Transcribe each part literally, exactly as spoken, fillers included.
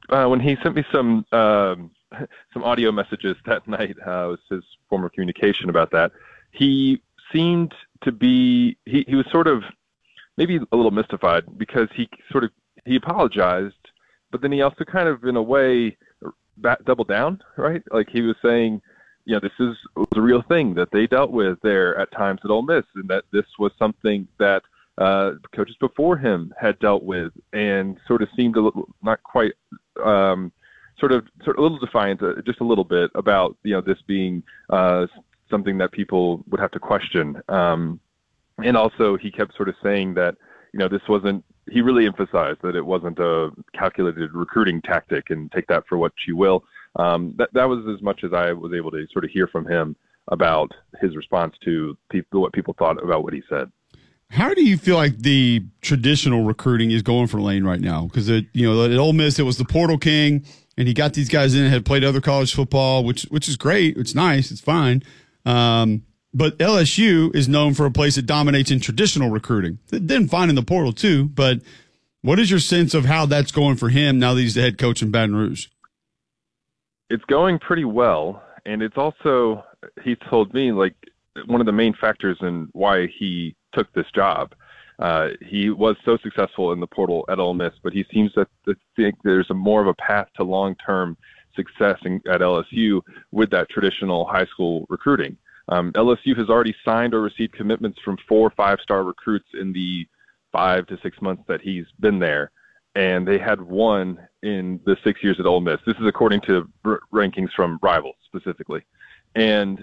uh, when he sent me some um, some audio messages that night, uh, was his form of communication about that. He seemed to be he, he was sort of maybe a little mystified because he sort of he apologized, but then he also kind of in a way back, doubled down, right? Like he was saying, you know, this is was a real thing that they dealt with there at times at Ole Miss, and that this was something that uh, coaches before him had dealt with, and sort of seemed a little, not quite, um, sort of, sort of a little defiant, uh, just a little bit about, you know, this being uh, something that people would have to question. Um, and also, he kept sort of saying that, you know, this wasn't. He really emphasized that it wasn't a calculated recruiting tactic, and take that for what you will. Um, that that was as much as I was able to sort of hear from him about his response to people, what people thought about what he said. How do you feel like the traditional recruiting is going for Lane right now? Because you know, at Ole Miss, it was the portal king, and he got these guys in, had played other college football, which which is great. It's nice. It's fine. Um, but L S U is known for a place that dominates in traditional recruiting. It didn't fine in the portal too. But what is your sense of how that's going for him now that he's the head coach in Baton Rouge? It's going pretty well, and it's also, he told me, like, one of the main factors in why he took this job. Uh, he was so successful in the portal at Ole Miss, but he seems to, to think there's a more of a path to long-term success in, at L S U with that traditional high school recruiting. Um, L S U has already signed or received commitments from four five-star recruits in the five to six months that he's been there, and they had one in the six years at Ole Miss. This is according to r- rankings from Rivals specifically. And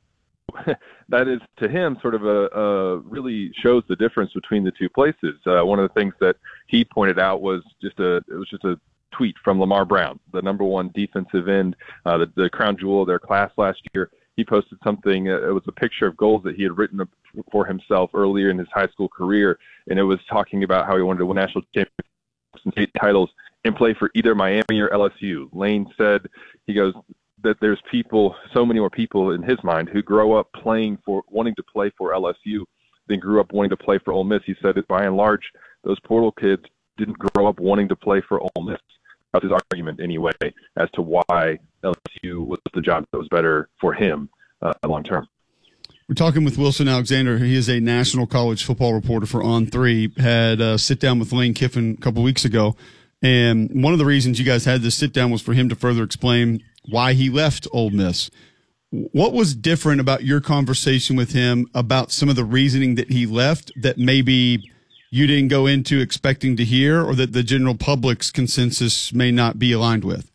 that is, to him, sort of a, a really shows the difference between the two places. Uh, one of the things that he pointed out was just a, it was just a tweet from Lamar Brown, the number one defensive end, uh, the, the crown jewel of their class last year. He posted something, uh, it was a picture of goals that he had written for himself earlier in his high school career, and it was talking about how he wanted to win national championships and state titles and play for either Miami or L S U. Lane said, he goes, that there's people, so many more people in his mind who grow up playing for, wanting to play for L S U than grew up wanting to play for Ole Miss. He said that by and large, those portal kids didn't grow up wanting to play for Ole Miss. That's his argument anyway, as to why L S U was the job that was better for him uh, long term. We're talking with Wilson Alexander. He is a national college football reporter for On three. Had a sit down with Lane Kiffin a couple weeks ago. And one of the reasons you guys had this sit down was for him to further explain why he left Ole Miss. What was different about your conversation with him about some of the reasoning that he left that maybe you didn't go into expecting to hear, or that the general public's consensus may not be aligned with?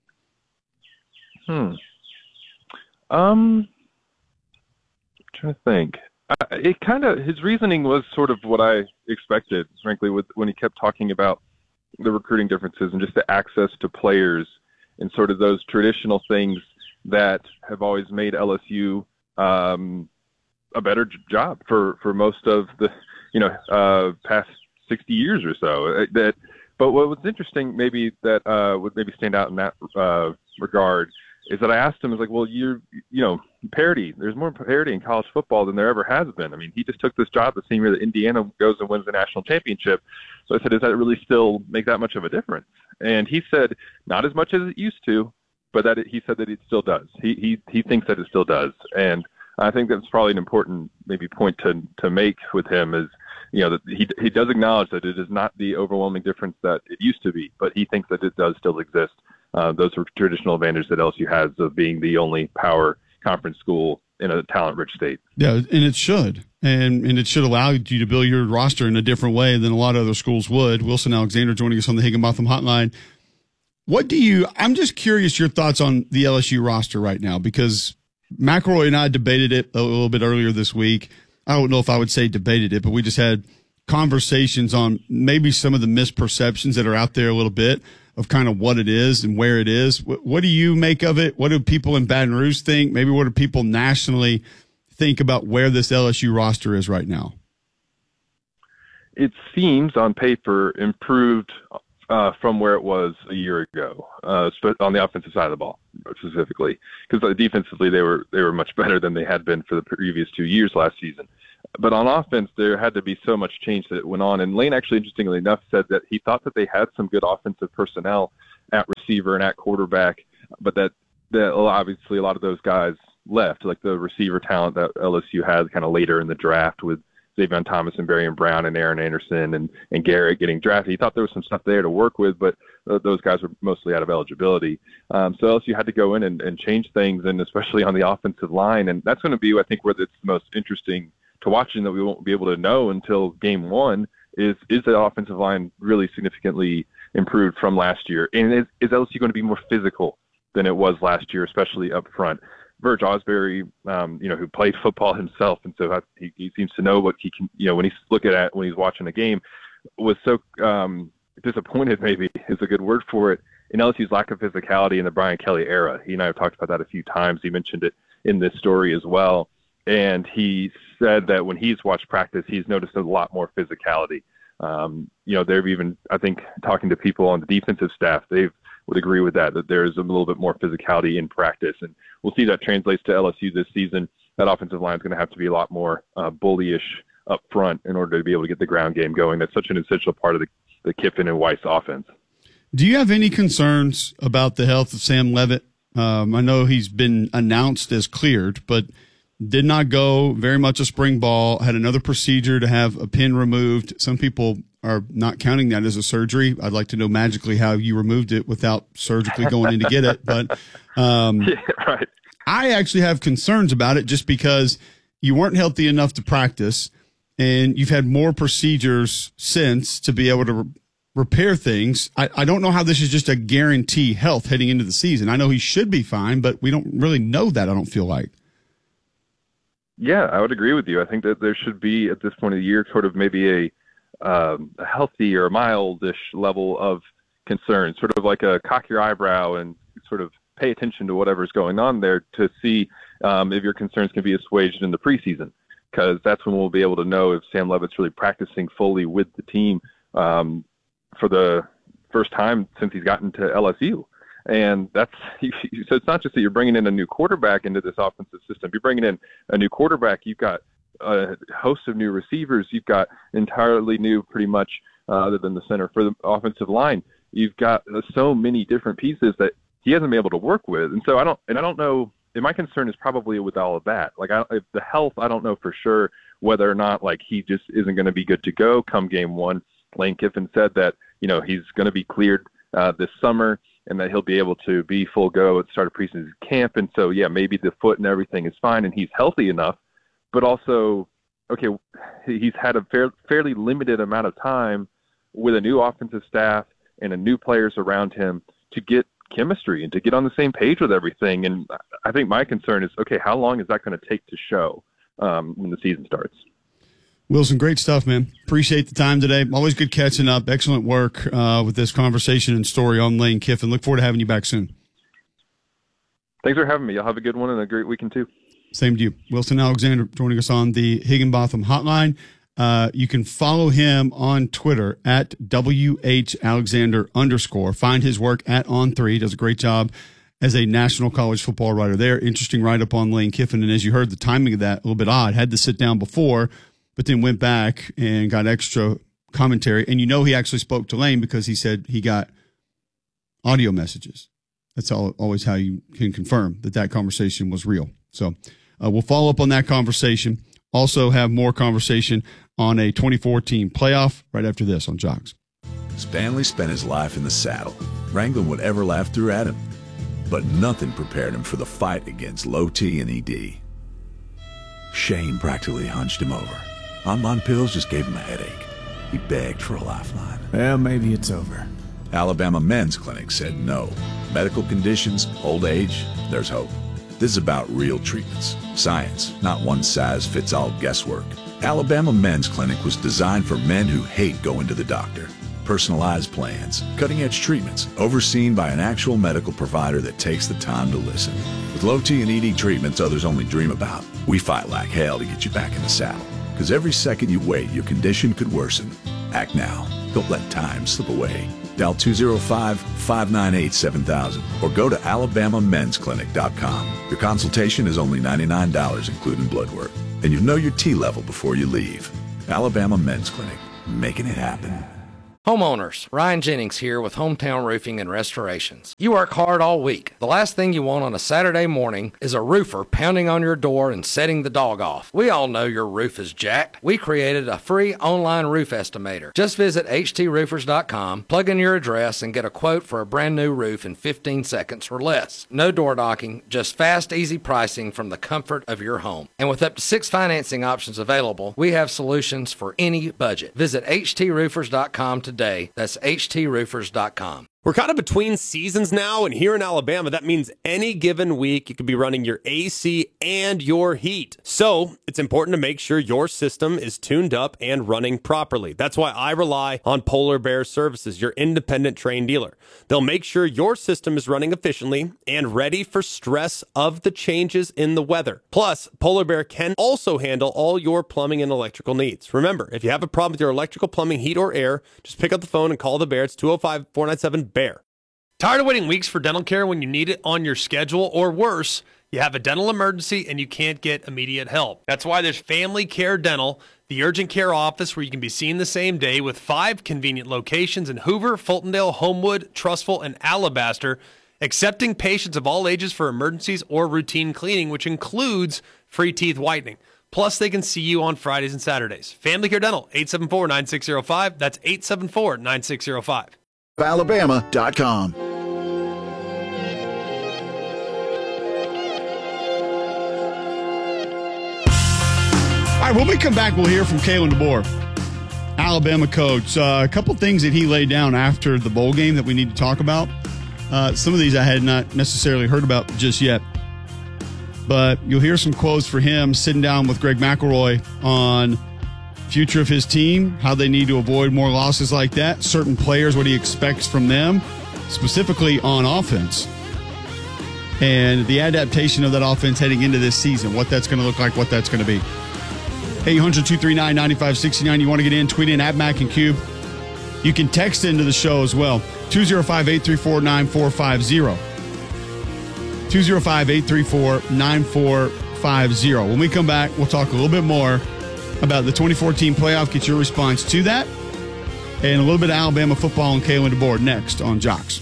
Hmm. Um, I'm trying to think. Uh, it kind of, his reasoning was sort of what I expected, frankly, with when he kept talking about the recruiting differences and just the access to players and sort of those traditional things that have always made L S U um, a better j- job for, for most of the, you know, uh, past sixty years or so. That, but what was interesting, maybe that uh, would maybe stand out in that uh, regard, is that I asked him, I was like, well, you're, you know, parity. There's more parity in college football than there ever has been. I mean, he just took this job the same year that Indiana goes and wins the national championship. So I said, does that really still make that much of a difference? And he said, not as much as it used to, but that it, he said that it still does. He he he thinks that it still does. And I think that's probably an important maybe point to to make with him is, you know, that he he does acknowledge that it is not the overwhelming difference that it used to be, but he thinks that it does still exist. Uh, those are traditional advantages that L S U has of being the only power conference school in a talent-rich state. Yeah, and it should. And and it should allow you to build your roster in a different way than a lot of other schools would. Wilson Alexander joining us on the Higginbotham Hotline. What do you – I'm just curious your thoughts on the L S U roster right now, because McElroy and I debated it a little bit earlier this week. I don't know if I would say debated it, but we just had conversations on maybe some of the misperceptions that are out there a little bit of kind of what it is and where it is. What, what do you make of it? What do people in Baton Rouge think? Maybe what do people nationally think about where this L S U roster is right now? It seems on paper improved uh, from where it was a year ago, uh, on the offensive side of the ball specifically, because defensively they were they were much better than they had been for the previous two years last season. But on offense, there had to be so much change that went on. And Lane actually, interestingly enough, said that he thought that they had some good offensive personnel at receiver and at quarterback, but that, that obviously a lot of those guys left, like the receiver talent that L S U had kind of later in the draft with Xavier Thomas and Barian Brown and Aaron Anderson and, and Garrett getting drafted. He thought there was some stuff there to work with, but uh, those guys were mostly out of eligibility. Um, so L S U had to go in and, and change things, and especially on the offensive line. And that's going to be, I think, where it's the most interesting to watch and that we won't be able to know until game one is, is the offensive line really significantly improved from last year? And is, is L S U going to be more physical than it was last year, especially up front? Verge Osbury, um, you know, who played football himself, and so he, he seems to know what he can, you know, when he's looking at, when he's watching a game, was so um, disappointed, maybe is a good word for it, in L S U's lack of physicality in the Brian Kelly era. He and I have talked about that a few times. He mentioned it in this story as well. And he said that when he's watched practice, he's noticed a lot more physicality. Um, you know, they've even, I think, talking to people on the defensive staff, they would agree with that, that there's a little bit more physicality in practice. And we'll see that translates to L S U this season. That offensive line is going to have to be a lot more uh, bullyish up front in order to be able to get the ground game going. That's such an essential part of the, the Kiffin and Weiss offense. Do you have any concerns about the health of Sam Leavitt? Um, I know he's been announced as cleared, but did not go very much a spring ball, had another procedure to have a pin removed. Some people are not counting that as a surgery. I'd like to know magically how you removed it without surgically going in to get it. But um, yeah, right. I actually have concerns about it just because you weren't healthy enough to practice, and you've had more procedures since to be able to re- repair things. I, I don't know how this is just a guarantee health heading into the season. I know he should be fine, but we don't really know that, I don't feel like. Yeah, I would agree with you. I think that there should be, at this point of the year, sort of maybe a, um, a healthy or mildish level of concern, sort of like a cock your eyebrow and sort of pay attention to whatever's going on there to see um, if your concerns can be assuaged in the preseason, because that's when we'll be able to know if Sam Leavitt's really practicing fully with the team um, for the first time since he's gotten to L S U. And that's so it's not just that you're bringing in a new quarterback into this offensive system. You're bringing in a new quarterback. You've got a host of new receivers. You've got entirely new, pretty much, uh, other than the center, for the offensive line. You've got uh, so many different pieces that he hasn't been able to work with. And so I don't, and I don't know. And my concern is probably with all of that. Like I, if the health, I don't know for sure whether or not like he just isn't going to be good to go come game one. Lane Kiffin said that you know he's going to be cleared uh, this summer, and that he'll be able to be full go at the start of preseason camp. And so, yeah, maybe the foot and everything is fine and he's healthy enough, but also, okay, he's had a fair, fairly limited amount of time with a new offensive staff and a new players around him to get chemistry and to get on the same page with everything. And I think my concern is, okay, how long is that going to take to show um, when the season starts? Wilson, great stuff, man. Appreciate the time today. Always good catching up. Excellent work uh, with this conversation and story on Lane Kiffin. Look forward to having you back soon. Thanks for having me. Y'all have a good one and a great weekend, too. Same to you. Wilson Alexander joining us on the Higginbotham Hotline. Uh, you can follow him on Twitter at W H Alexander underscore. Find his work at On three. Does a great job as a national college football writer there. Interesting write-up on Lane Kiffin. And as you heard, the timing of that, a little bit odd. Had to sit down before, but then went back and got extra commentary. And you know he actually spoke to Lane because he said he got audio messages. That's all, always how you can confirm that that conversation was real. So uh, we'll follow up on that conversation. Also have more conversation on a twenty fourteen playoff right after this on Jocks. Stanley spent his life in the saddle, wrangling whatever life threw at him. But nothing prepared him for the fight against low T and E D. Shane practically hunched him over. Online pills just gave him a headache. He begged for a lifeline. Well, maybe it's over. Alabama Men's Clinic said no. Medical conditions, old age, there's hope. This is about real treatments. Science, not one-size-fits-all guesswork. Alabama Men's Clinic was designed for men who hate going to the doctor. Personalized plans, cutting-edge treatments, overseen by an actual medical provider that takes the time to listen. With low T and E D treatments others only dream about, we fight like hell to get you back in the saddle. Because every second you wait, your condition could worsen. Act now. Don't let time slip away. Dial two oh five, five nine eight, seven thousand or go to alabama mens clinic dot com. Your consultation is only ninety-nine dollars, including blood work. and you know your tea level before you leave. Alabama Men's Clinic, making it happen. Homeowners, Ryan Jennings here with Hometown Roofing and Restorations. You work hard all week. The last thing you want on a Saturday morning is a roofer pounding on your door and setting the dog off. We all know your roof is jacked. We created a free online roof estimator. Just visit H T roofers dot com, plug in your address, and get a quote for a brand new roof in fifteen seconds or less. No door knocking, just fast, easy pricing from the comfort of your home. And with up to six financing options available, we have solutions for any budget. Visit H T roofers dot com today. Today. That's H T roofers dot com. We're kind of between seasons now, and here in Alabama, that means any given week you could be running your A C and your heat. So it's important to make sure your system is tuned up and running properly. That's why I rely on Polar Bear Services, your independent Trane dealer. They'll make sure your system is running efficiently and ready for stress of the changes in the weather. Plus, Polar Bear can also handle all your plumbing and electrical needs. Remember, if you have a problem with your electrical, plumbing, heat, or air, just pick up the phone and call the Bear. It's two oh five, four nine seven, BEAR. Tired of waiting weeks for dental care when you need it on your schedule, or worse, you have a dental emergency and you can't get immediate help? That's why there's Family Care Dental, the urgent care office where you can be seen the same day, with five convenient locations in Hoover, Fultondale, Homewood, Trussville, and Alabaster, accepting patients of all ages for emergencies or routine cleaning, which includes free teeth whitening. Plus, they can see you on Fridays and Saturdays. Family Care Dental, eight seven four, nine six zero five. That's eight seven four, nine six zero five. Alabama dot com. All right, when we come back, we'll hear from Kalen DeBoer, Alabama coach. Uh, a couple things that he laid down after the bowl game that we need to talk about. Uh, some of these I had not necessarily heard about just yet. But you'll hear some quotes for him sitting down with Greg McElroy on future of his team, how they need to avoid more losses like that, certain players, what he expects from them, specifically on offense, and the adaptation of that offense heading into this season, what that's going to look like, what that's going to be. eight hundred, two three nine, nine five six nine. You want to get in, tweet in at Mac and Cube. You can text into the show as well, two oh five, eight three four, nine four five zero. two oh five, eight three four, nine four five zero. When we come back, we'll talk a little bit more about the twenty fourteen playoff, get your response to that, and a little bit of Alabama football and Kalen DeBoer next on Jocks.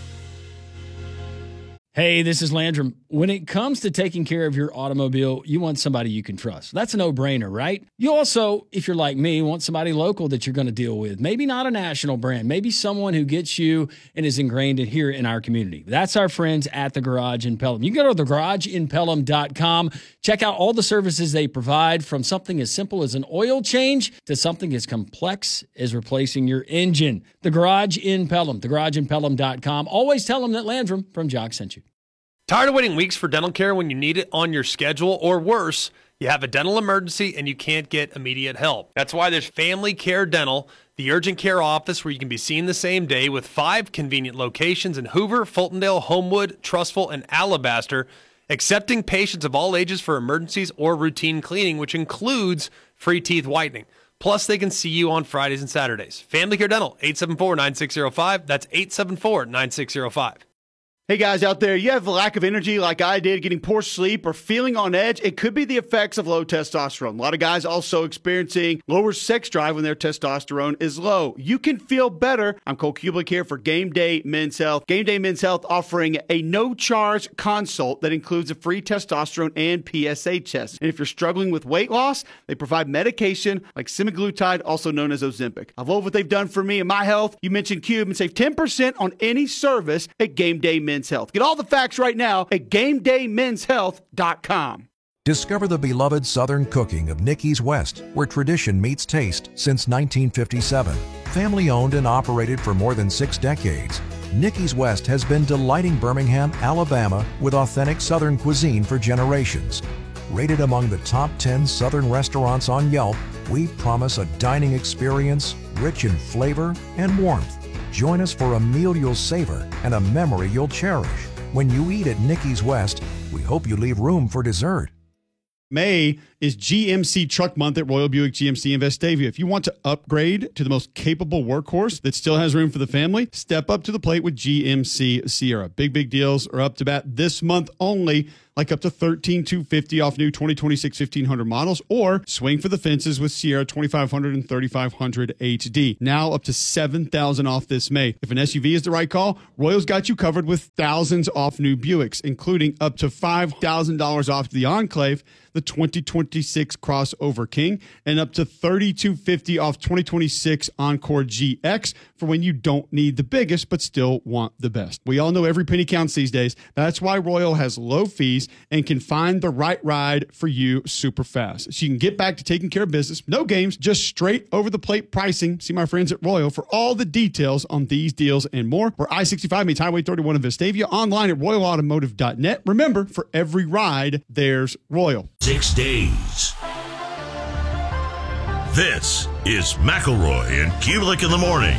Hey, this is Landrum. When it comes to taking care of your automobile, you want somebody you can trust. That's a no-brainer, right? You also, if you're like me, want somebody local that you're going to deal with. Maybe not a national brand. Maybe someone who gets you and is ingrained in here in our community. That's our friends at The Garage in Pelham. You can go to the garage in pelham dot com. Check out all the services they provide, from something as simple as an oil change to something as complex as replacing your engine. The Garage in Pelham, the garage in pelham dot com. Always tell them that Landrum from Jock sent you. Tired of waiting weeks for dental care when you need it on your schedule, or worse, you have a dental emergency and you can't get immediate help? That's why there's Family Care Dental, the urgent care office where you can be seen the same day, with five convenient locations in Hoover, Fultondale, Homewood, Trussville, and Alabaster, accepting patients of all ages for emergencies or routine cleaning, which includes free teeth whitening. Plus, they can see you on Fridays and Saturdays. Family Care Dental, eight seven four, nine six zero five. That's eight seven four, nine six zero five. Hey guys out there, you have a lack of energy like I did, getting poor sleep or feeling on edge? It could be the effects of low testosterone. A lot of guys also experiencing lower sex drive when their testosterone is low. You can feel better. I'm Cole Kublik here for Game Day Men's Health. Game Day Men's Health offering a no-charge consult that includes a free testosterone and P S A test. And if you're struggling with weight loss, they provide medication like semaglutide, also known as Ozempic. I love what they've done for me and my health. You mentioned Cube and save ten percent on any service at Game Day Men's Health. Get all the facts right now at game day men's health dot com. Discover the beloved Southern cooking of Nicky's West, where tradition meets taste since nineteen fifty-seven. Family owned and operated for more than six decades, Nicky's West has been delighting Birmingham, Alabama with authentic Southern cuisine for generations. Rated among the top ten Southern restaurants on Yelp, we promise a dining experience rich in flavor and warmth. Join us for a meal you'll savor and a memory you'll cherish. When you eat at Nicky's West, we hope you leave room for dessert. May is G M C Truck Month at Royal Buick G M C in Vestavia. If you want to upgrade to the most capable workhorse that still has room for the family, step up to the plate with G M C Sierra. Big, big deals are up to bat this month only. like up to thirteen thousand two hundred fifty dollars off new twenty twenty-six fifteen hundred models, or swing for the fences with Sierra twenty-five hundred and thirty-five hundred H D. Now up to seven thousand dollars off this May. If an S U V is the right call, Royal's got you covered with thousands off new Buicks, including up to five thousand dollars off the Enclave, the twenty twenty-six Crossover King, and up to thirty-two fifty off twenty twenty-six Encore G X for when you don't need the biggest but still want the best. We all know every penny counts these days. That's why Royal has low fees and can find the right ride for you super fast. So you can get back to taking care of business. No games, just straight over the plate pricing. See my friends at Royal for all the details on these deals and more. Where I sixty-five meets Highway thirty-one in Vestavia, online at royal automotive dot net. Remember, for every ride, there's Royal. Six days. This is McElroy and Kubelik in the morning.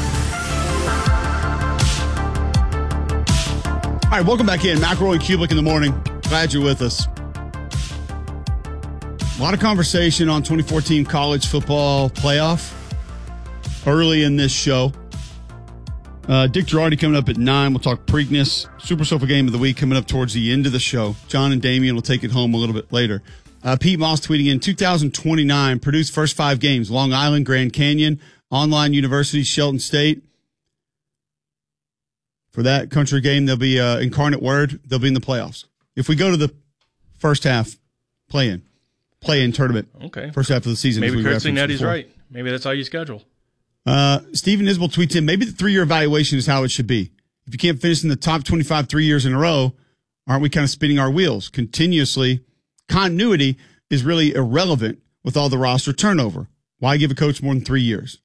All right, welcome back in. McElroy and Kubelik in the morning. Glad you're with us. A lot of conversation on twenty fourteen college football playoff early in this show. Uh, Dick Girardi coming up at nine. We'll talk Preakness. Super Sofa Game of the Week coming up towards the end of the show. John and Damian will take it home a little bit later. Uh, Pete Moss tweeting in two thousand twenty-nine, Purdue's first five games, Long Island, Grand Canyon, Online University, Shelton State. For that country game, they'll be uh, Incarnate Word. They'll be in the playoffs. If we go to the first half play-in, play-in tournament, okay, first half of the season. Maybe Kurt Cignetti's right. Maybe that's how you schedule. Uh, Stephen Isbell tweets in, maybe the three-year evaluation is how it should be. If you can't finish in the top twenty-five three years in a row, aren't we kind of spinning our wheels continuously? Continuity is really irrelevant with all the roster turnover. Why give a coach more than three years?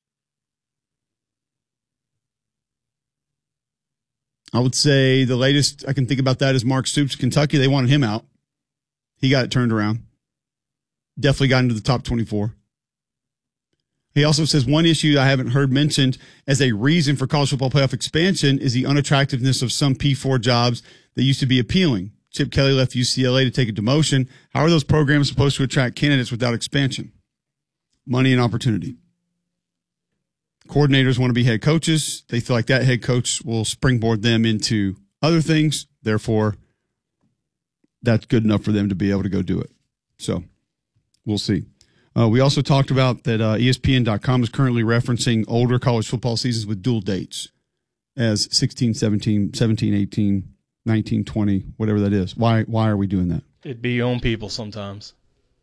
I would say the latest I can think about that is Mark Stoops, Kentucky. They wanted him out. He got it turned around. Definitely got into the top twenty-four. He also says one issue I haven't heard mentioned as a reason for college football playoff expansion is the unattractiveness of some P four jobs that used to be appealing. Chip Kelly left U C L A to take a demotion. How are those programs supposed to attract candidates without expansion? Money and opportunity. Coordinators want to be head coaches. They feel like that head coach will springboard them into other things. Therefore, that's good enough for them to be able to go do it. So we'll see. Uh, we also talked about that uh, E S P N dot com is currently referencing older college football seasons with dual dates as sixteen, seventeen, seventeen, eighteen, nineteen, twenty, whatever that is. Why Why are we doing that? It'd be your own people sometimes.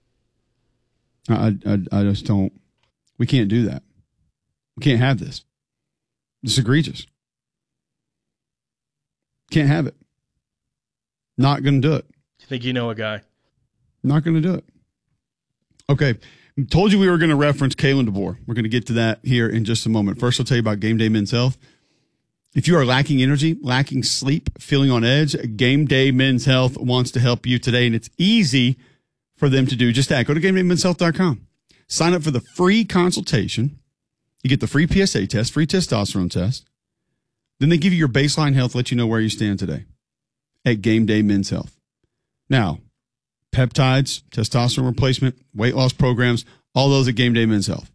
I, I, I just don't. We can't do that. We can't have this. It's egregious. Can't have it. Not going to do it. You think you know a guy? Not going to do it. Okay. I told you we were going to reference Kalen DeBoer. We're going to get to that here in just a moment. First, I'll tell you about Game Day Men's Health. If you are lacking energy, lacking sleep, feeling on edge, Game Day Men's Health wants to help you today, and it's easy for them to do just that. Go to game day men's health dot com. Sign up for the free consultation. You get the free P S A test, free testosterone test. Then they give you your baseline health, let you know where you stand today at Game Day Men's Health. Now, peptides, testosterone replacement, weight loss programs, all those at Game Day Men's Health.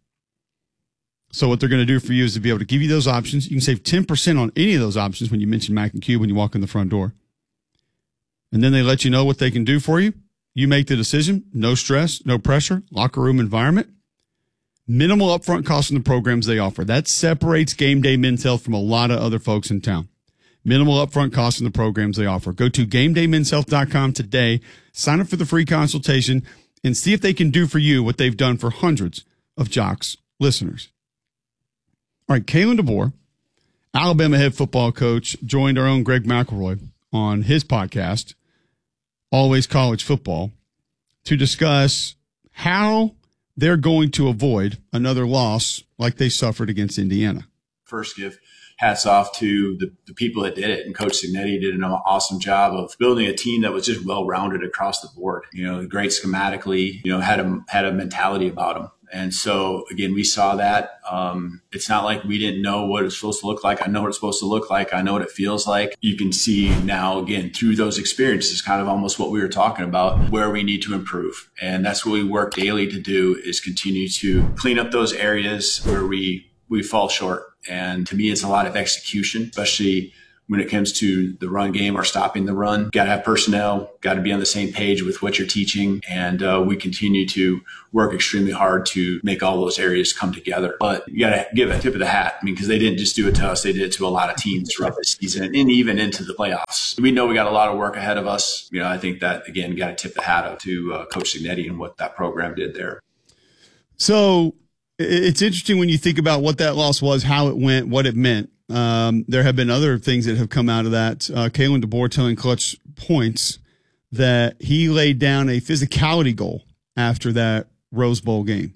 So what they're going to do for you is to be able to give you those options. You can save ten percent on any of those options when you mention Mac and Cube when you walk in the front door. And then they let you know what they can do for you. You make the decision. No stress, no pressure, locker room environment. Minimal upfront costs in the programs they offer. That separates Game Day Men's Health from a lot of other folks in town. Minimal upfront costs in the programs they offer. Go to game day men's health dot com today. Sign up for the free consultation and see if they can do for you what they've done for hundreds of Jocks listeners. All right, Kalen DeBoer, Alabama head football coach, joined our own Greg McElroy on his podcast, Always College Football, to discuss how they're going to avoid another loss like they suffered against Indiana. First, give hats off to the, the people that did it. And Coach Cignetti did an awesome job of building a team that was just well-rounded across the board. You know, great schematically, you know, had a, had a mentality about them. And so, again, we saw that. Um, it's not like we didn't know what it's supposed to look like. I know what it's supposed to look like. I know what it feels like. You can see now, again, through those experiences, kind of almost what we were talking about, where we need to improve. And that's what we work daily to do, is continue to clean up those areas where we, we fall short. And to me, it's a lot of execution, especially when it comes to the run game or stopping the run. Got to have personnel, got to be on the same page with what you're teaching. And uh, we continue to work extremely hard to make all those areas come together. But you got to give a tip of the hat. I mean, because they didn't just do it to us. They did it to a lot of teams throughout the season and even into the playoffs. We know we got a lot of work ahead of us. You know, I think that, again, got to tip the hat up to uh, Coach Cignetti and what that program did there. So it's interesting when you think about what that loss was, how it went, what it meant. Um, there have been other things that have come out of that. Uh, Kalen DeBoer telling Clutch Points that he laid down a physicality goal after that Rose Bowl game,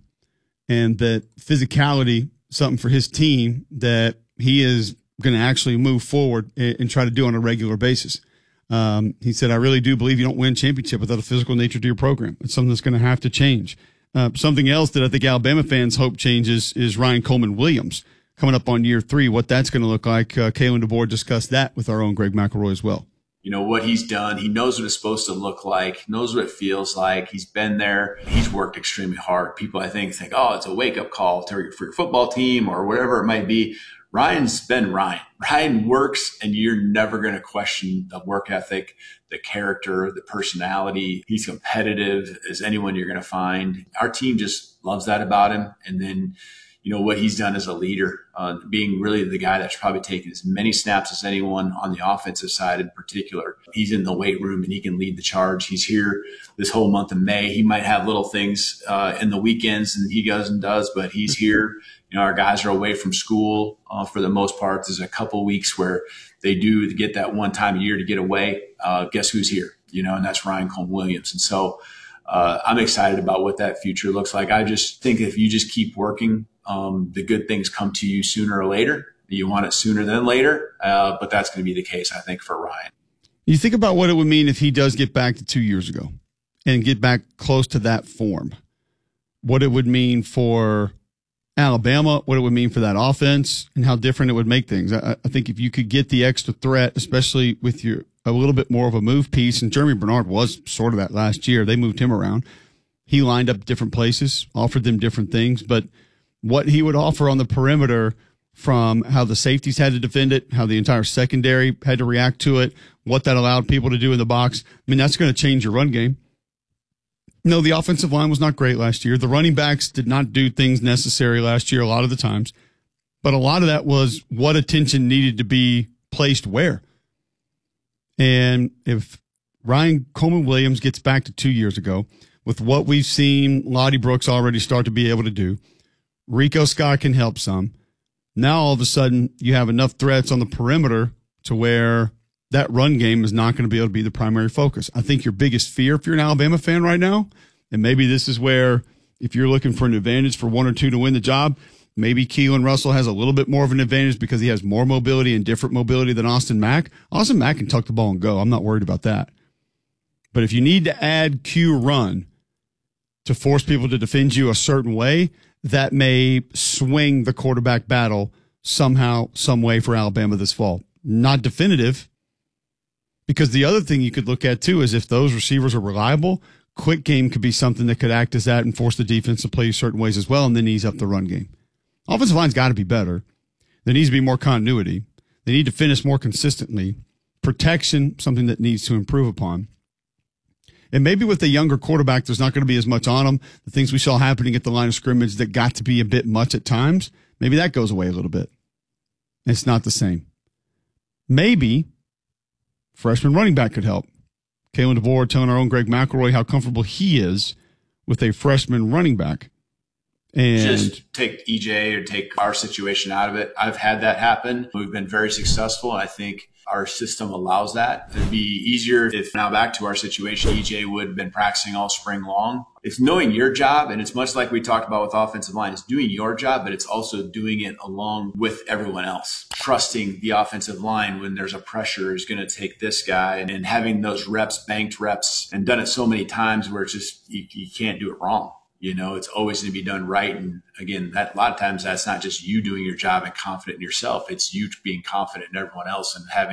and that physicality, something for his team that he is going to actually move forward and, and try to do on a regular basis. Um, he said, I really do believe you don't win championship without a physical nature to your program. It's something that's going to have to change. Uh, something else that I think Alabama fans hope changes is Ryan Coleman Williams. Coming up on year three, what that's going to look like. Uh, Kalen DeBoer discussed that with our own Greg McElroy as well. You know, what he's done, he knows what it's supposed to look like, knows what it feels like. He's been there. He's worked extremely hard. People, I think, think, oh, it's a wake-up call for your football team or whatever it might be. Ryan's been Ryan. Ryan works, and you're never going to question the work ethic, the character, the personality. He's competitive as anyone you're going to find. Our team just loves that about him. And then, you know, what he's done as a leader, uh, being really the guy that's probably taken as many snaps as anyone on the offensive side in particular. He's in the weight room and he can lead the charge. He's here this whole month of May. He might have little things uh, in the weekends and he goes and does, but he's here. You know, our guys are away from school uh, for the most part. There's a couple weeks where they do get that one time a year to get away. Uh, guess who's here? You know, and that's Ryan Coleman Williams. And so uh, I'm excited about what that future looks like. I just think if you just keep working, Um, the good things come to you sooner or later. You want it sooner than later, uh, but that's going to be the case, I think, for Ryan. You think about what it would mean if he does get back to two years ago and get back close to that form, what it would mean for Alabama, what it would mean for that offense, and how different it would make things. I, I think if you could get the extra threat, especially with your a little bit more of a move piece, and Jeremy Bernard was sort of that last year. They moved him around. He lined up different places, offered them different things, but what he would offer on the perimeter from how the safeties had to defend it, how the entire secondary had to react to it, what that allowed people to do in the box. I mean, that's going to change your run game. No, the offensive line was not great last year. The running backs did not do things necessary last year a lot of the times, but a lot of that was what attention needed to be placed where. And if Ryan Coleman Williams gets back to two years ago with what we've seen Lottie Brooks already start to be able to do, Rico Scott can help some. Now, all of a sudden, you have enough threats on the perimeter to where that run game is not going to be able to be the primary focus. I think your biggest fear if you're an Alabama fan right now, and maybe this is where if you're looking for an advantage for one or two to win the job, maybe Keelan Russell has a little bit more of an advantage because he has more mobility and different mobility than Austin Mack. Austin Mack can tuck the ball and go. I'm not worried about that. But if you need to add Q run to force people to defend you a certain way, that may swing the quarterback battle somehow, some way for Alabama this fall. Not definitive, because the other thing you could look at, too, is if those receivers are reliable, quick game could be something that could act as that and force the defense to play certain ways as well and then ease up the run game. Offensive line's got to be better. There needs to be more continuity. They need to finish more consistently. Protection, something that needs to improve upon. And maybe with a younger quarterback, there's not going to be as much on him. The things we saw happening at the line of scrimmage that got to be a bit much at times, maybe that goes away a little bit. It's not the same. Maybe freshman running back could help. Kalen DeBoer telling our own Greg McElroy how comfortable he is with a freshman running back. And just take E J or take our situation out of it. I've had that happen. We've been very successful, and I think our system allows that. It'd be easier if now back to our situation, E J would have been practicing all spring long. It's knowing your job, and it's much like we talked about with offensive line. It's doing your job, but it's also doing it along with everyone else. Trusting the offensive line when there's a pressure is going to take this guy, and, and having those reps, banked reps, and done it so many times where it's just you, you can't do it wrong. You know, it's always going to be done right. And again, that a lot of times that's not just you doing your job and confident in yourself. It's you being confident in everyone else and having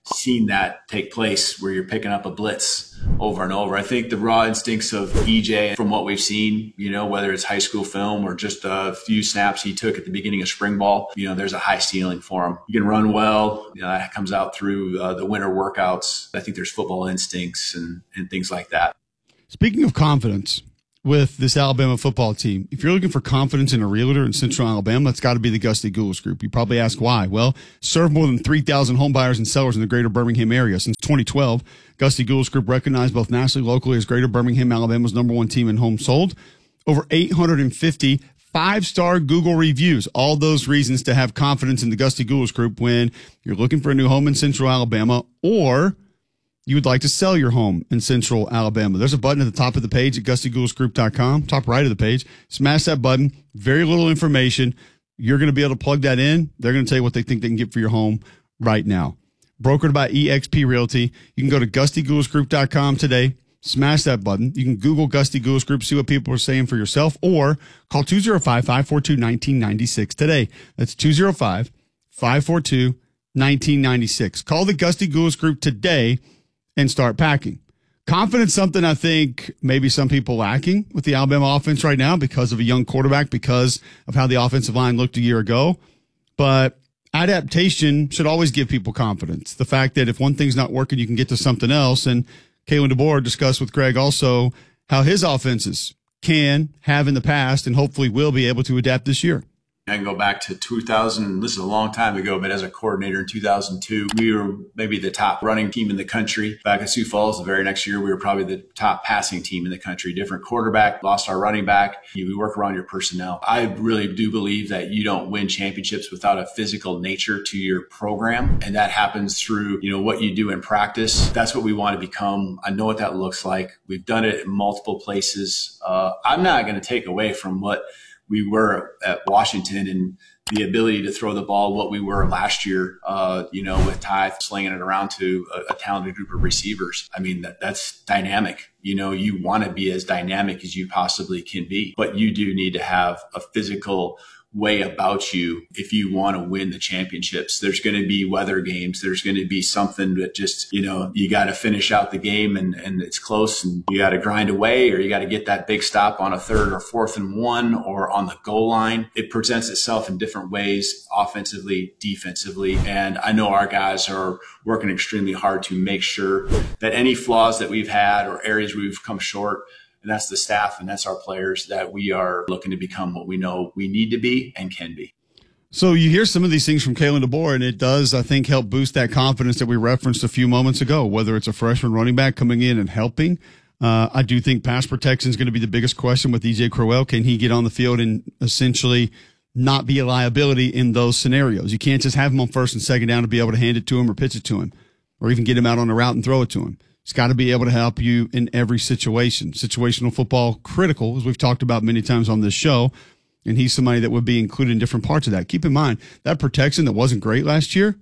seen that take place where you're picking up a blitz over and over. I think the raw instincts of E J, from what we've seen, you know, whether it's high school film or just a few snaps he took at the beginning of spring ball, you know, there's a high ceiling for him. You can run well. You know, that comes out through uh, the winter workouts. I think there's football instincts and, and things like that. Speaking of confidence with this Alabama football team, if you're looking for confidence in a realtor in Central Alabama, it's got to be the Gusty Goulas Group. You probably ask why. Well, served more than three thousand home buyers and sellers in the greater Birmingham area. Since twenty twelve, Gusty Goulas Group recognized both nationally and locally as greater Birmingham, Alabama's number one team in homes sold. Over eight hundred fifty five-star Google reviews. All those reasons to have confidence in the Gusty Goulas Group when you're looking for a new home in Central Alabama or you would like to sell your home in Central Alabama. There's a button at the top of the page at gusty goulas group dot com, top right of the page. Smash that button. Very little information. You're going to be able to plug that in. They're going to tell you what they think they can get for your home right now. Brokered by E X P Realty. You can go to gusty goulas group dot com today. Smash that button. You can Google Gusty Goulas Group, see what people are saying for yourself, or call two oh five, five four two, one nine nine six today. That's two oh five, five four two, one nine nine six. Call the Gusty Goulas Group today and start packing. Confidence, something I think maybe some people lacking with the Alabama offense right now because of a young quarterback, because of how the offensive line looked a year ago. But adaptation should always give people confidence. The fact that if one thing's not working, you can get to something else. And Kalen DeBoer discussed with Greg also how his offenses can, have in the past, and hopefully will be able to adapt this year. I can go back to two thousand. This is a long time ago, but as a coordinator in two thousand two, we were maybe the top running team in the country. Back at Sioux Falls, the very next year, we were probably the top passing team in the country. Different quarterback, lost our running back. We work around your personnel. I really do believe that you don't win championships without a physical nature to your program. And that happens through, you know, what you do in practice. That's what we want to become. I know what that looks like. We've done it in multiple places. Uh, I'm not going to take away from what we were at Washington and the ability to throw the ball, what we were last year, uh, you know, with Ty slinging it around to a, a talented group of receivers. I mean, that, that's dynamic. You know, you want to be as dynamic as you possibly can be, but you do need to have a physical way about you if you want to win the championships. There's going to be weather games. There's going to be something that just, you know, you got to finish out the game and, and it's close and you got to grind away, or you got to get that big stop on a third or fourth and one or on the goal line. It presents itself in different ways, offensively, defensively. And I know our guys are working extremely hard to make sure that any flaws that we've had or areas where we've come short, and that's the staff and that's our players, that we are looking to become what we know we need to be and can be. So you hear some of these things from Kalen DeBoer, and it does, I think, help boost that confidence that we referenced a few moments ago, whether it's a freshman running back coming in and helping. Uh, I do think pass protection is going to be the biggest question with E J Crowell. Can he get on the field and essentially not be a liability in those scenarios? You can't just have him on first and second down to be able to hand it to him or pitch it to him or even get him out on a route and throw it to him. It's got to be able to help you in every situation. Situational football, critical, as we've talked about many times on this show, and he's somebody that would be included in different parts of that. Keep in mind, that protection that wasn't great last year,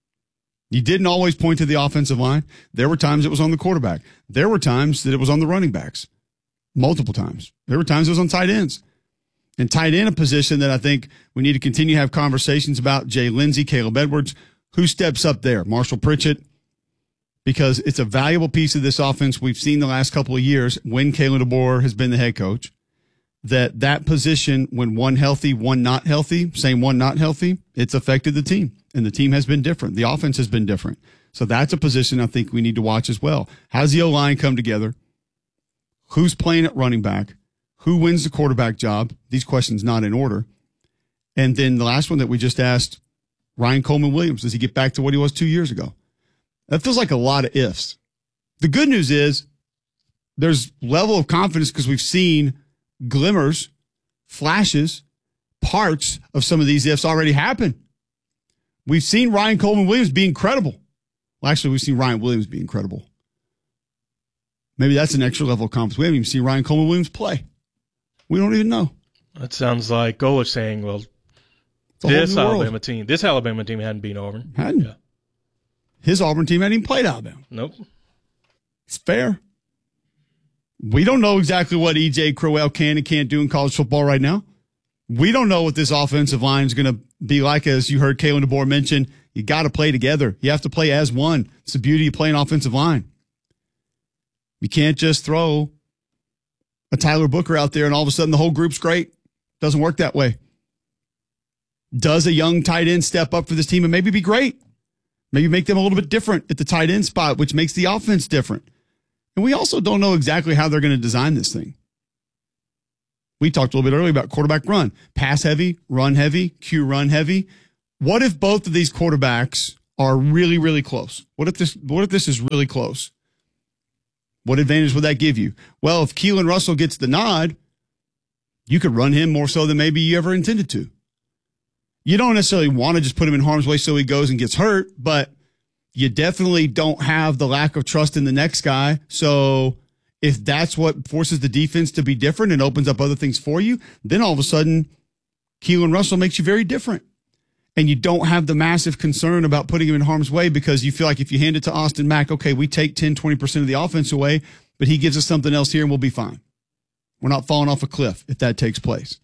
you didn't always point to the offensive line. There were times it was on the quarterback. There were times that it was on the running backs, multiple times. There were times it was on tight ends. And tight end, a position that I think we need to continue to have conversations about. Jay Lindsey, Caleb Edwards, who steps up there? Marshall Pritchett. Because it's a valuable piece of this offense we've seen the last couple of years when Kalen DeBoer has been the head coach, that that position, when one healthy, one not healthy, same one not healthy, it's affected the team. And the team has been different. The offense has been different. So that's a position I think we need to watch as well. How does the O-line come together? Who's playing at running back? Who wins the quarterback job? These questions not in order. And then the last one that we just asked, Ryan Coleman Williams, does he get back to what he was two years ago? That feels like a lot of ifs. The good news is there's level of confidence because we've seen glimmers, flashes, parts of some of these ifs already happen. We've seen Ryan Coleman Williams be incredible. Well, actually, we've seen Ryan Williams be incredible. Maybe that's an extra level of confidence. We haven't even seen Ryan Coleman Williams play. We don't even know. That sounds like Golich saying, well, this Alabama team, this Alabama team hadn't beaten Auburn. Hadn't. Yeah. His Auburn team hadn't even played Alabama. Nope. It's fair. We don't know exactly what E J Crowell can and can't do in college football right now. We don't know what this offensive line is going to be like, as you heard Kalen DeBoer mention. You got to play together. You have to play as one. It's the beauty of playing offensive line. You can't just throw a Tyler Booker out there and all of a sudden the whole group's great. Doesn't work that way. Does a young tight end step up for this team and maybe be great? Maybe make them a little bit different at the tight end spot, which makes the offense different. And we also don't know exactly how they're going to design this thing. We talked a little bit earlier about quarterback run. Pass heavy, run heavy, Q run heavy. What if both of these quarterbacks are really, really close? What if this, what if this is really close? What advantage would that give you? Well, if Keelan Russell gets the nod, you could run him more so than maybe you ever intended to. You don't necessarily want to just put him in harm's way so he goes and gets hurt, but you definitely don't have the lack of trust in the next guy. So if that's what forces the defense to be different and opens up other things for you, then all of a sudden, Keelan Russell makes you very different. And you don't have the massive concern about putting him in harm's way because you feel like if you hand it to Austin Mack, okay, we take ten, twenty percent of the offense away, but he gives us something else here and we'll be fine. We're not falling off a cliff if that takes place.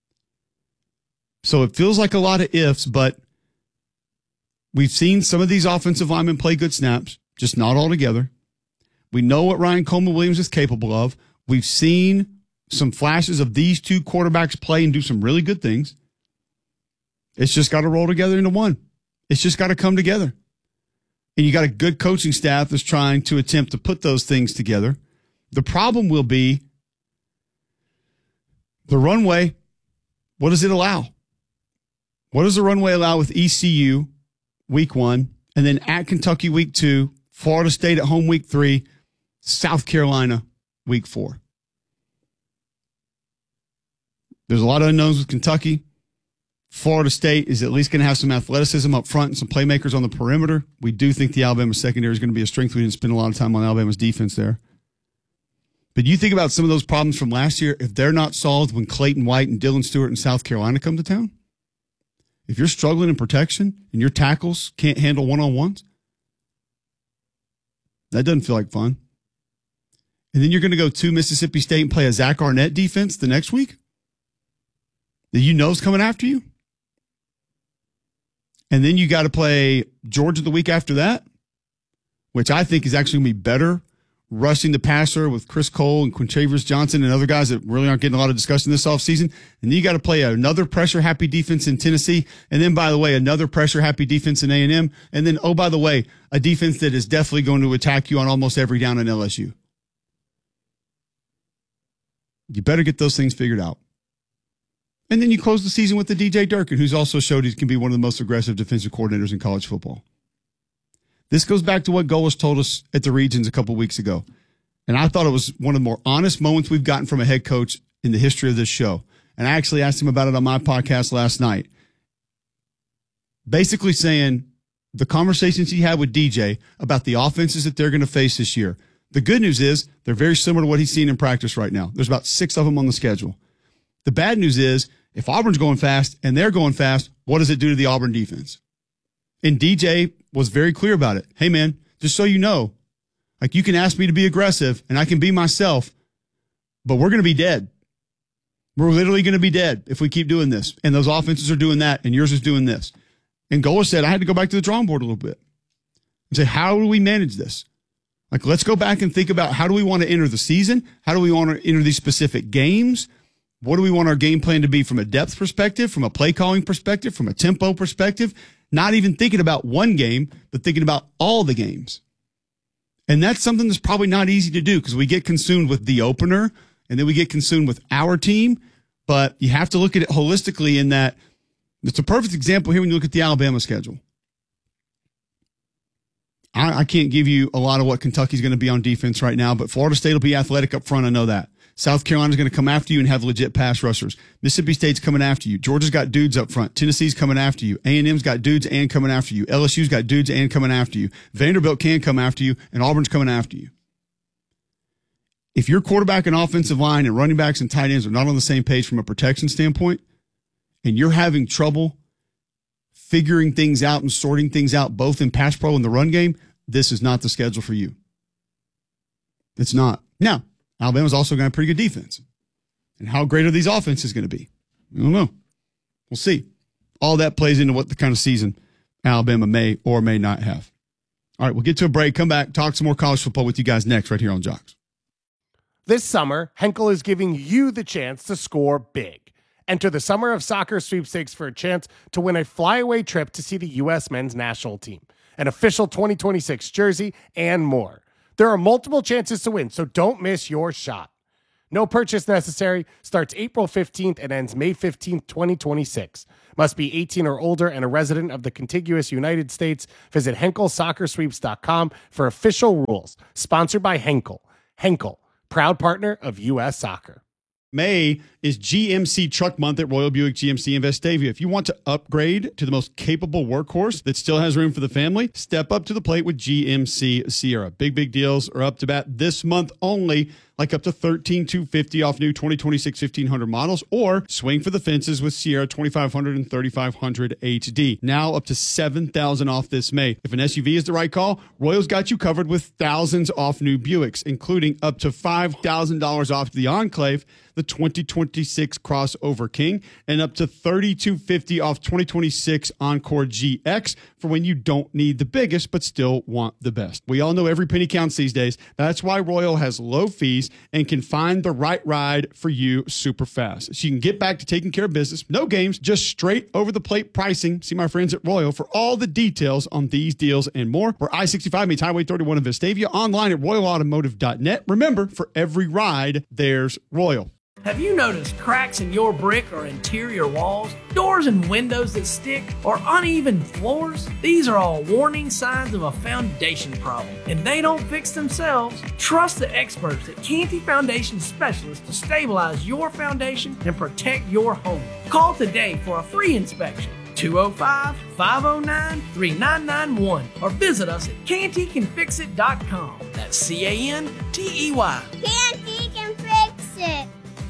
So it feels like a lot of ifs, but we've seen some of these offensive linemen play good snaps, just not all together. We know what Ryan Coleman-Williams is capable of. We've seen some flashes of these two quarterbacks play and do some really good things. It's just got to roll together into one. It's just got to come together. And you got a good coaching staff that's trying to attempt to put those things together. The problem will be the runway. What does it allow? What does the runway allow with E C U week one, and then at Kentucky week two, Florida State at home week three, South Carolina week four? There's a lot of unknowns with Kentucky. Florida State is at least going to have some athleticism up front and some playmakers on the perimeter. We do think the Alabama secondary is going to be a strength. We didn't spend a lot of time on Alabama's defense there. But you think about some of those problems from last year, if they're not solved when Clayton White and Dylan Stewart in South Carolina come to town, if you're struggling in protection and your tackles can't handle one-on-ones, that doesn't feel like fun. And then you're going to go to Mississippi State and play a Zach Arnett defense the next week that you know is coming after you. And then you got to play Georgia the week after that, which I think is actually going to be better rushing the passer with Chris Cole and Quintravious Johnson and other guys that really aren't getting a lot of discussion this offseason. And then you got to play another pressure-happy defense in Tennessee. And then, by the way, another pressure-happy defense in A and M. And then, oh, by the way, a defense that is definitely going to attack you on almost every down in L S U. You better get those things figured out. And then you close the season with the D J Durkin, who's also showed he can be one of the most aggressive defensive coordinators in college football. This goes back to what Golis told us at the Regions a couple weeks ago. And I thought it was one of the more honest moments we've gotten from a head coach in the history of this show. And I actually asked him about it on my podcast last night. Basically saying the conversations he had with D J about the offenses that they're going to face this year. The good news is they're very similar to what he's seen in practice right now. There's about six of them on the schedule. The bad news is if Auburn's going fast and they're going fast, what does it do to the Auburn defense? And D J was very clear about it. Hey, man, just so you know, like you can ask me to be aggressive and I can be myself, but we're going to be dead. We're literally going to be dead if we keep doing this. And those offenses are doing that and yours is doing this. And Golis said, I had to go back to the drawing board a little bit and say, how do we manage this? Like, let's go back and think about how do we want to enter the season? How do we want to enter these specific games? What do we want our game plan to be from a depth perspective, from a play calling perspective, from a tempo perspective? Not even thinking about one game, but thinking about all the games. And that's something that's probably not easy to do because we get consumed with the opener and then we get consumed with our team. But you have to look at it holistically in that it's a perfect example here when you look at the Alabama schedule. I, I can't give you a lot of what Kentucky's going to be on defense right now, but Florida State will be athletic up front. I know that. South Carolina's going to come after you and have legit pass rushers. Mississippi State's coming after you. Georgia's got dudes up front. Tennessee's coming after you. A and M's got dudes and coming after you. L S U's got dudes and coming after you. Vanderbilt can come after you, and Auburn's coming after you. If your quarterback and offensive line and running backs and tight ends are not on the same page from a protection standpoint, and you're having trouble figuring things out and sorting things out both in pass pro and the run game, this is not the schedule for you. It's not. Now, Alabama's also got a pretty good defense. And how great are these offenses going to be? I don't know. We'll see. All that plays into what the kind of season Alabama may or may not have. All right, we'll get to a break, come back, talk some more college football with you guys next right here on Jocks. This summer, Henkel is giving you the chance to score big. Enter the Summer of Soccer sweepstakes for a chance to win a flyaway trip to see the U S men's national team, an official twenty twenty-six jersey, and more. There are multiple chances to win, so don't miss your shot. No purchase necessary. Starts April fifteenth and ends May fifteenth, twenty twenty-six. Must be eighteen or older and a resident of the contiguous United States. Visit Henkel Soccer Sweeps dot com for official rules. Sponsored by Henkel. Henkel, proud partner of U S Soccer. May is G M C Truck Month at Royal Buick G M C in Vestavia. If you want to upgrade to the most capable workhorse that still has room for the family, step up to the plate with G M C Sierra. Big, big deals are up to bat this month only, like up to thirteen thousand two hundred fifty dollars off new twenty twenty-six fifteen hundred models, or swing for the fences with Sierra twenty-five hundred and thirty-five hundred H D. Now up to seven thousand dollars off this May. If an S U V is the right call, Royal's got you covered with thousands off new Buicks, including up to five thousand dollars off the Enclave, the twenty twenty-six Crossover King, and up to thirty-two hundred fifty dollars off twenty twenty-six Encore G X for when you don't need the biggest but still want the best. We all know every penny counts these days. That's why Royal has low fees and can find the right ride for you super fast. So you can get back to taking care of business. No games, just straight over the plate pricing. See my friends at Royal for all the details on these deals and more. Where I sixty-five meets Highway thirty-one in Vestavia, online at royal automotive dot net. Remember, for every ride, there's Royal. Have you noticed cracks in your brick or interior walls, doors and windows that stick, or uneven floors? These are all warning signs of a foundation problem, and they don't fix themselves. Trust the experts at Canty Foundation Specialists to stabilize your foundation and protect your home. Call today for a free inspection. two oh five, five oh nine, three nine nine one or visit us at canty can fix it dot com. That's C A N T E Y. Canty can fix it.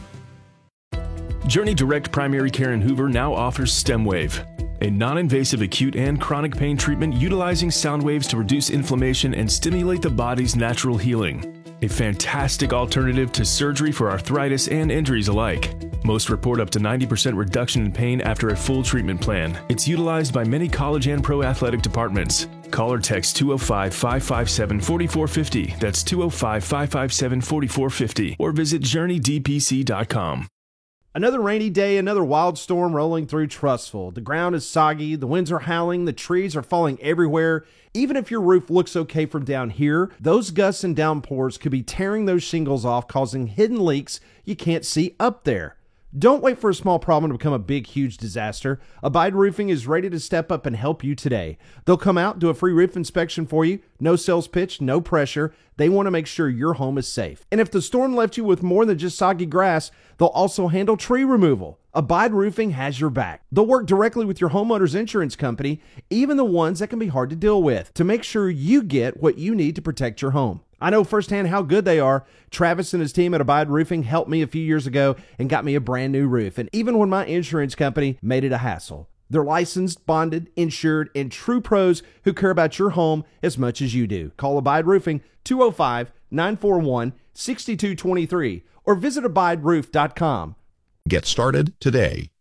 Journey Direct Primary Care in Hoover now offers StemWave, a non-invasive acute and chronic pain treatment utilizing sound waves to reduce inflammation and stimulate the body's natural healing. A fantastic alternative to surgery for arthritis and injuries alike. Most report up to ninety percent reduction in pain after a full treatment plan. It's utilized by many college and pro athletic departments. Call or text two oh five, five five seven, four four five oh. That's two oh five, five five seven, four four five oh. Or visit journey d p c dot com. Another rainy day, another wild storm rolling through Trussville. The ground is soggy, the winds are howling, the trees are falling everywhere. Even if your roof looks okay from down here, those gusts and downpours could be tearing those shingles off, causing hidden leaks you can't see up there. Don't wait for a small problem to become a big, huge disaster. Abide Roofing is ready to step up and help you today. They'll come out, do a free roof inspection for you. No sales pitch, no pressure. They want to make sure your home is safe. And if the storm left you with more than just soggy grass, they'll also handle tree removal. Abide Roofing has your back. They'll work directly with your homeowner's insurance company, even the ones that can be hard to deal with, to make sure you get what you need to protect your home. I know firsthand how good they are. Travis and his team at Abide Roofing helped me a few years ago and got me a brand new roof. And even when my insurance company made it a hassle, they're licensed, bonded, insured, and true pros who care about your home as much as you do. Call Abide Roofing two oh five, nine four one, six two two three or visit abide roof dot com. Get started today.